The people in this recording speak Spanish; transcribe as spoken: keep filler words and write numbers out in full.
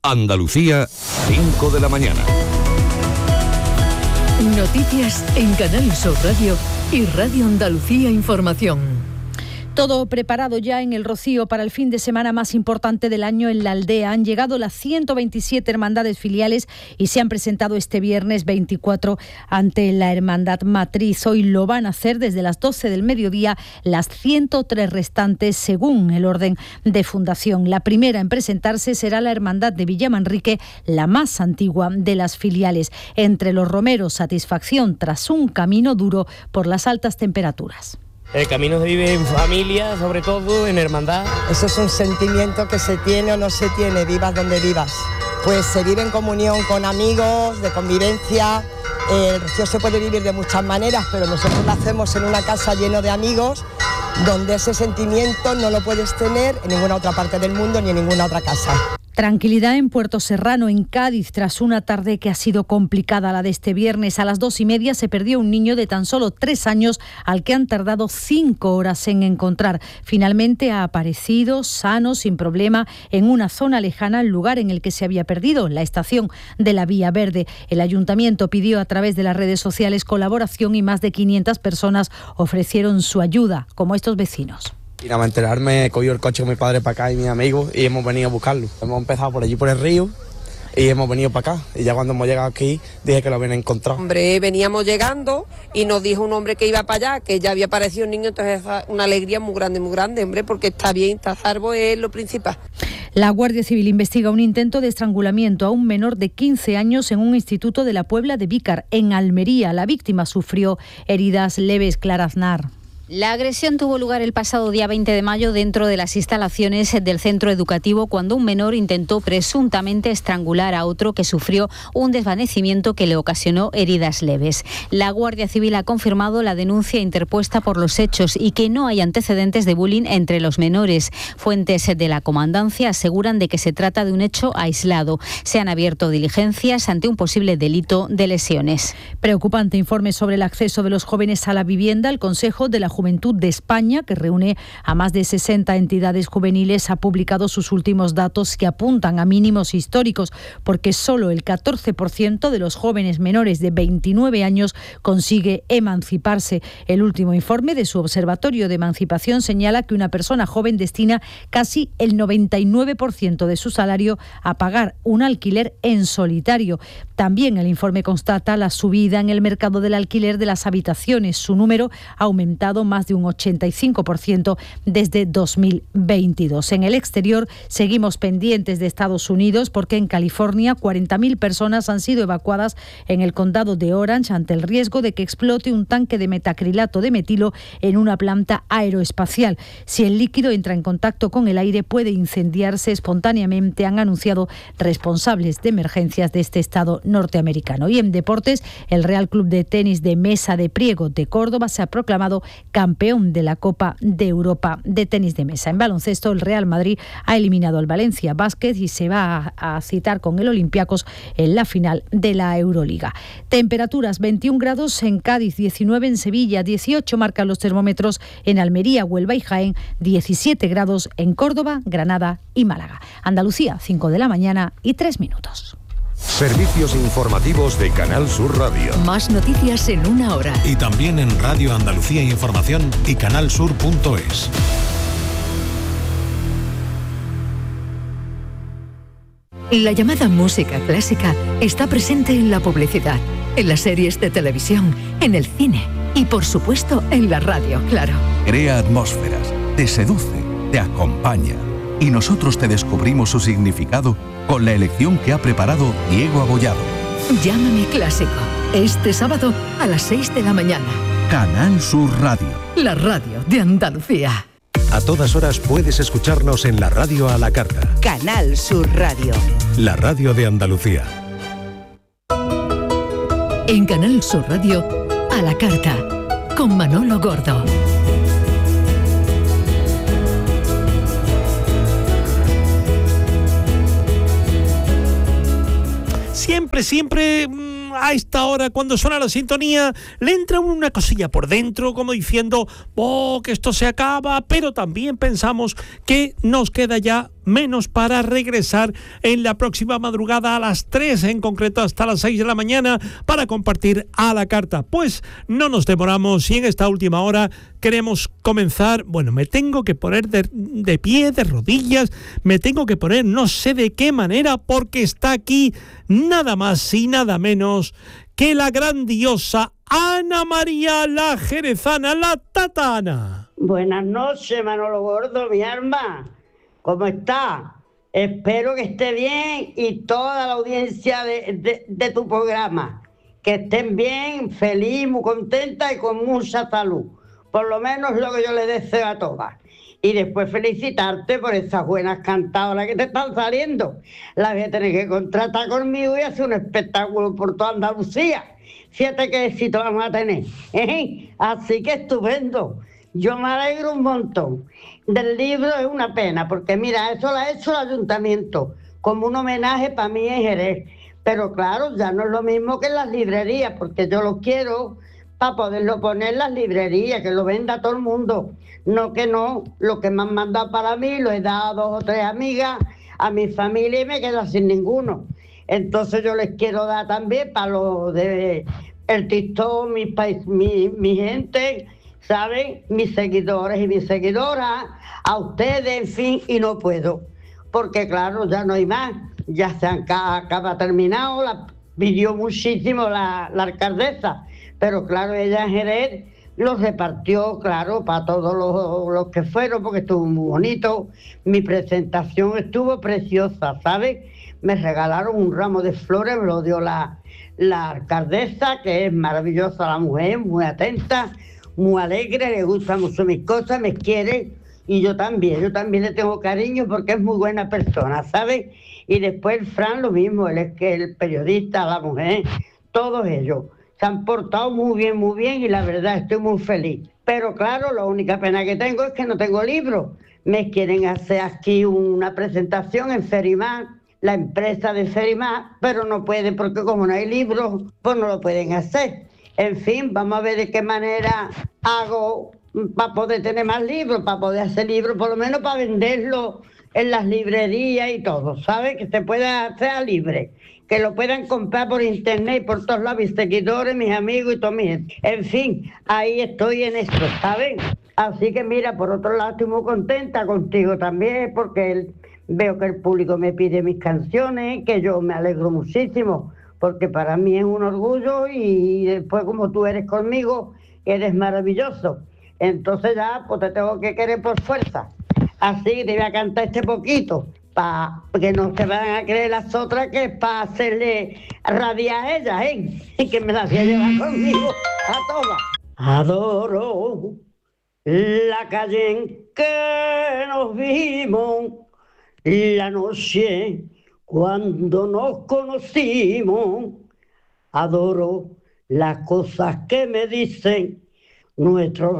Andalucía, cinco de la mañana. Noticias en Canal Sur Radio y Radio Andalucía Información. Todo preparado ya en el Rocío para el fin de semana más importante del año en la aldea. Han llegado las ciento veintisiete hermandades filiales y se han presentado este viernes veinticuatro ante la hermandad matriz. Hoy lo van a hacer desde las doce del mediodía las ciento tres restantes según el orden de fundación. La primera en presentarse será la hermandad de Villamanrique, la más antigua de las filiales. Entre los romeros, satisfacción tras un camino duro por las altas temperaturas. El camino se vive en familia, sobre todo en hermandad. Eso es un sentimiento que se tiene o no se tiene, vivas donde vivas. Pues se vive en comunión con amigos, de convivencia. El Rocío se puede vivir de muchas maneras, pero nosotros lo hacemos en una casa lleno de amigos, donde ese sentimiento no lo puedes tener en ninguna otra parte del mundo ni en ninguna otra casa. Tranquilidad en Puerto Serrano, en Cádiz, tras una tarde que ha sido complicada, la de este viernes. A las dos y media se perdió un niño de tan solo tres años al que han tardado cinco horas en encontrar. Finalmente ha aparecido sano, sin problema, en una zona lejana al lugar en el que se había perdido, la estación de la Vía Verde. El ayuntamiento pidió a través de las redes sociales colaboración y más de quinientas personas ofrecieron su ayuda, como estos vecinos. Y nada más enterarme, he cogido el coche con mi padre para acá y mis amigos y hemos venido a buscarlo. Hemos empezado por allí por el río y hemos venido para acá. Y ya cuando hemos llegado aquí dije que lo habían encontrado. Hombre, veníamos llegando y nos dijo un hombre que iba para allá, que ya había aparecido un niño, entonces una alegría muy grande, muy grande, hombre, porque está bien, está salvo, es lo principal. La Guardia Civil investiga un intento de estrangulamiento a un menor de quince años en un instituto de la Puebla de Vícar, en Almería. La víctima sufrió heridas leves. Clara Aznar. La agresión tuvo lugar el pasado día veinte de mayo dentro de las instalaciones del centro educativo cuando un menor intentó presuntamente estrangular a otro que sufrió un desvanecimiento que le ocasionó heridas leves. La Guardia Civil ha confirmado la denuncia interpuesta por los hechos y que no hay antecedentes de bullying entre los menores. Fuentes de la comandancia aseguran de que se trata de un hecho aislado. Se han abierto diligencias ante un posible delito de lesiones. Preocupante informe sobre el acceso de los jóvenes a la vivienda. El Consejo de la Juventud de España, que reúne a más de sesenta entidades juveniles, ha publicado sus últimos datos que apuntan a mínimos históricos, porque solo el catorce por ciento de los jóvenes menores de veintinueve años consigue emanciparse. El último informe de su Observatorio de Emancipación señala que una persona joven destina casi el noventa y nueve por ciento de su salario a pagar un alquiler en solitario. También el informe constata la subida en el mercado del alquiler de las habitaciones. Su número ha aumentado más de un ochenta y cinco por ciento desde dos mil veintidós. En el exterior seguimos pendientes de Estados Unidos porque en California cuarenta mil personas han sido evacuadas en el condado de Orange ante el riesgo de que explote un tanque de metacrilato de metilo en una planta aeroespacial. Si el líquido entra en contacto con el aire puede incendiarse espontáneamente, han anunciado responsables de emergencias de este estado norteamericano. Y en deportes, el Real Club de Tenis de Mesa de Priego de Córdoba se ha proclamado campeón de la Copa de Europa de tenis de mesa. En baloncesto, el Real Madrid ha eliminado al Valencia Basket y se va a, a citar con el Olympiacos en la final de la Euroliga. Temperaturas: veintiún grados en Cádiz, diecinueve en Sevilla, dieciocho marcan los termómetros en Almería, Huelva y Jaén, diecisiete grados en Córdoba, Granada y Málaga. Andalucía, cinco de la mañana y tres minutos. Servicios informativos de Canal Sur Radio. Más noticias en una hora. Y también en Radio Andalucía Información y canalsur punto es. La llamada música clásica está presente en la publicidad, en las series de televisión, en el cine y, por supuesto, en la radio, claro. Crea atmósferas, te seduce, te acompaña. Y nosotros te descubrimos su significado con la elección que ha preparado Diego Abollado. Llámame Clásico, este sábado a las seis de la mañana. Canal Sur Radio. La radio de Andalucía. A todas horas puedes escucharnos en la radio a la carta. Canal Sur Radio. La radio de Andalucía. En Canal Sur Radio, a la carta, con Manolo Gordo. Siempre, siempre a esta hora, cuando suena la sintonía, le entra una cosilla por dentro, como diciendo, oh, que esto se acaba, pero también pensamos que nos queda ya menos para regresar en la próxima madrugada a las tres, en concreto hasta las seis de la mañana, para compartir a la carta. Pues no nos demoramos y en esta última hora queremos comenzar. Bueno, me tengo que poner de, de pie, de rodillas, me tengo que poner no sé de qué manera, porque está aquí nada más y nada menos que la grandiosa Ana María la Jerezana, la Tata Ana. Buenas noches, Manolo Gordo, mi alma. ¿Cómo está? Espero que esté bien y toda la audiencia de, de, de tu programa. Que estén bien, feliz, muy contenta y con mucha salud. Por lo menos lo que yo les deseo a todas. Y después felicitarte por esas buenas cantadoras que te están saliendo. Las voy a tener que contratar conmigo y hacer un espectáculo por toda Andalucía. Fíjate qué éxito vamos a tener. ¿Eh? Así que estupendo. Yo me alegro un montón. Del libro es una pena, porque mira, eso lo ha hecho el ayuntamiento, como un homenaje para mí en Jerez. Pero claro, ya no es lo mismo que en las librerías, porque yo lo quiero para poderlo poner en las librerías, que lo venda todo el mundo. No que no, lo que me han mandado para mí lo he dado a dos o tres amigas, a mi familia, y me quedo sin ninguno. Entonces yo les quiero dar también para los de el TikTok, mi, mi, mi gente, ¿saben? Mis seguidores y mis seguidoras, a ustedes, en fin, y no puedo. Porque claro, ya no hay más, ya se han acaba terminado, la pidió muchísimo la, la alcaldesa, pero claro, ella en Jerez los repartió, claro, para todos los, los que fueron, porque estuvo muy bonito. Mi presentación estuvo preciosa, ¿sabes? Me regalaron un ramo de flores, me lo dio la, la alcaldesa, que es maravillosa la mujer, muy atenta, muy alegre, le gustan mucho mis cosas, me quiere, y yo también, yo también le tengo cariño porque es muy buena persona, ¿sabes? Y después el Fran lo mismo, él es que el periodista, la mujer, todos ellos se han portado muy bien, muy bien, y la verdad estoy muy feliz. Pero claro, la única pena que tengo es que no tengo libro. Me quieren hacer aquí una presentación en Ferimar, la empresa de Ferimar, pero no pueden porque como no hay libros, pues no lo pueden hacer. En fin, vamos a ver de qué manera hago para poder tener más libros, para poder hacer libros, por lo menos para venderlos en las librerías y todo, ¿sabes? Que se pueda hacer libre, que lo puedan comprar por internet, por todos lados, mis seguidores, mis amigos y todo mi gente. En fin, ahí estoy en esto, ¿sabes? Así que mira, por otro lado estoy muy contenta contigo también, porque el, veo que el público me pide mis canciones, que yo me alegro muchísimo, porque para mí es un orgullo, y después como tú eres conmigo, eres maravilloso. Entonces ya, pues te tengo que querer por fuerza. Así que te voy a cantar este poquito, para que no se van a creer las otras, que es para hacerle rabiar a ellas, ¿eh? Y que me las voy a llevar conmigo a todas. Adoro la calle en que nos vimos, la noche cuando nos conocimos. Adoro las cosas que me dicen nuestros